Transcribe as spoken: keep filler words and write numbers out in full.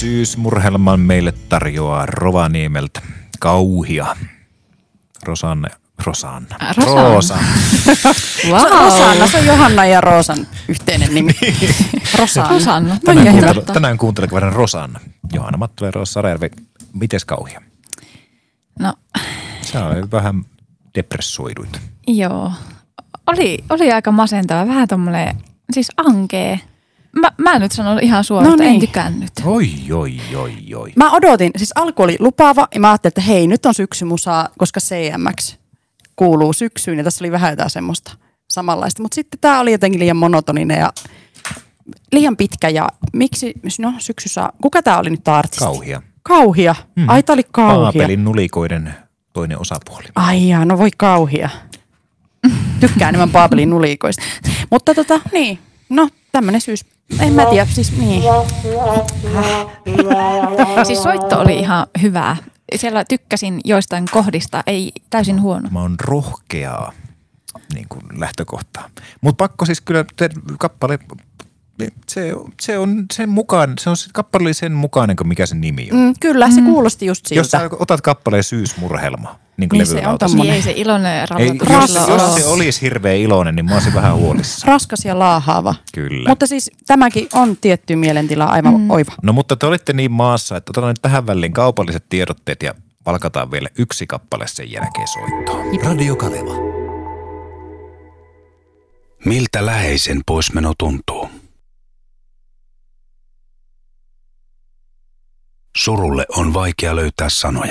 Syysmurhelman meille tarjoaa Rovaniemeltä Kauhia. Rosanne. Rosanna. Äh, Rosanna. Rosanna. Wow. Rosanna, se on Johanna ja Roosan yhteinen nimi. Rosanna. Rosanna. Tänään, kuuntele, tänään kuuntele verran Rosanna. Johanna Mattila ja Roosa Sarajärvi. Mites Kauhia? No. Se oli vähän depressoiduita. Joo. Oli, oli aika masentava. Vähän tommoinen, siis ankee. Mä, mä nyt sanon ihan suoraan, no niin. En tykännyt. Oi, oi, oi, oi. Mä odotin, siis alku oli lupaava ja mä ajattelin, että hei, nyt on syksymusaa, koska C M X kuuluu syksyyn ja tässä oli vähän jotain semmoista samanlaista. Mutta sitten tää oli jotenkin liian monotoninen ja liian pitkä ja miksi, no syksyssä, kuka tää oli nyt tää artisti? Kauhia. Kauhia. Mm. Ai tää oli Kauhia. Paapelin nulikoiden toinen osapuoli. Ai jaa, no voi Kauhia. Tykkään enemmän Paapelin nulikoista. Mutta tota, niin, no tämmönen syys. En mä tiedä, siis niin. Siis soitto oli ihan hyvää. Siellä tykkäsin joistain kohdista, ei täysin huono. Mä oon rohkeaa niin kuin lähtökohtaa. Mutta pakko siis kyllä te, kappale, se, se on sen mukaan, se on kappale sen mukainen kuin mikä sen nimi on. Mm, kyllä, se kuulosti just siltä. Jos sä otat kappaleen Syysmurhelma, niin kuin niin se on niin ei se iloinen rallotus. Jos, jos se olisi hirveän iloinen, niin mä olisin vähän huolissaan. Raskas ja laahaava. Kyllä. Mutta siis tämäkin on tietty mielentila aivan mm. oiva. No mutta te olitte niin maassa, että otetaan nyt tähän väliin kaupalliset tiedotteet ja palkataan vielä yksi kappale sen jälkeen soittoon. Radio Kaleva. Miltä läheisen poismeno tuntuu? Surulle on vaikea löytää sanoja.